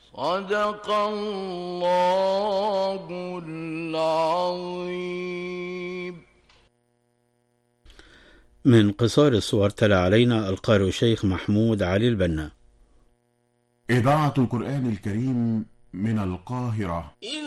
صدق الله العظيم. من قصار الصور تلا علينا القارئ الشيخ محمود علي البنا. إذاعة القرآن الكريم من القاهرة.